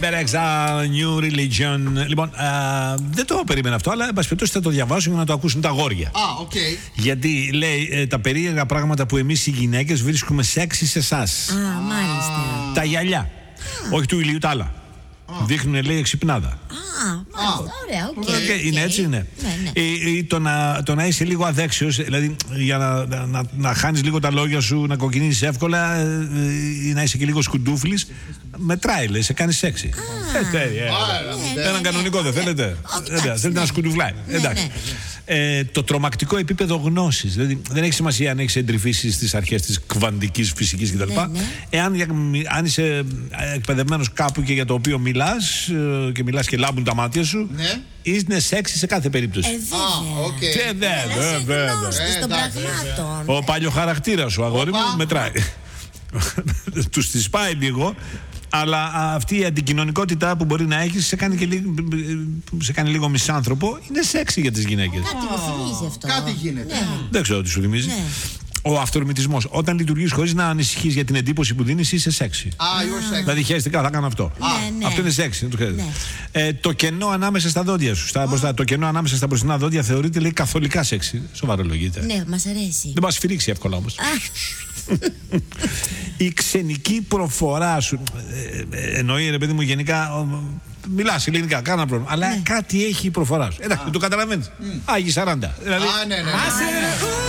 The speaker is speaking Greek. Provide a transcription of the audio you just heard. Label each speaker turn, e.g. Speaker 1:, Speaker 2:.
Speaker 1: Cyber X, New Religion. Λοιπόν, δεν το περίμενα αυτό, αλλά εν πάση περιπτώσει θα το διαβάσω για να το ακούσουν τα αγόρια.
Speaker 2: οκ.
Speaker 1: Γιατί λέει τα περίεργα πράγματα που εμείς οι γυναίκες βρίσκουμε σεξι σε εσάς.
Speaker 3: Μάλιστα.
Speaker 1: Τα γυαλιά. Όχι του ηλίου, τα άλλα. Δείχνουν, λέει, εξυπνάδα.
Speaker 3: Ωραία, οκ.
Speaker 1: Είναι έτσι, είναι. Ή το να είσαι λίγο αδέξιος, δηλαδή για να χάνεις λίγο τα λόγια σου, να κοκκινήσεις εύκολα ή να είσαι και λίγο σκουντούφλης, μετράει, λέει, σε κάνει σεξι. Έναν κανονικό δεν θέλετε? Θέλετε να σκουντουφλάει. Εντάξει. Το τρομακτικό επίπεδο γνώσης. Δηλαδή δεν έχει σημασία αν έχεις εντρυφήσει στις αρχές της κβαντικής φυσικής κτλ. Αν είσαι εκπαιδευμένος κάπου και για το οποίο μιλάς και λάμπουν τα μάτια σου, είναι σεξι σε κάθε περίπτωση.
Speaker 3: Βέβαια. Των πραγμάτων.
Speaker 1: Ο παλιοχαρακτήρας σου, αγόρι μου, μετράει. Τους τη σπάει λίγο. Αλλά αυτή η αντικοινωνικότητα που μπορεί να έχεις σε κάνει λίγο μισάνθρωπο, είναι σεξι για τις γυναίκες.
Speaker 3: Κάτι μου θυμίζει αυτό.
Speaker 2: Κάτι γίνεται.
Speaker 1: Δεν ξέρω τι σου θυμίζει. Ο αυτορμητισμός. Όταν λειτουργείς χωρίς να ανησυχείς για την εντύπωση που δίνεις, είσαι σεξι. Δηλαδή χαίστηκα, θα κάνω αυτό. Αυτό είναι σεξι. Το κενό ανάμεσα στα δόντια σου. Το κενό ανάμεσα στα μπροστινά δόντια θεωρείται, λέει, καθολικά σεξι. Σοβαρολογείται.
Speaker 3: Ναι, μας αρέσει.
Speaker 1: Δεν μας σφυρίξει εύκολα όμως. Η ξενική προφορά σου εννοεί, ρε παιδί μου, γενικά μιλάς ελληνικά, κάνα πρόβλημα, αλλά κάτι έχει η προφορά σου. Εντάξει, το καταλαβαίνεις. Άγιοι 40. Δηλαδή,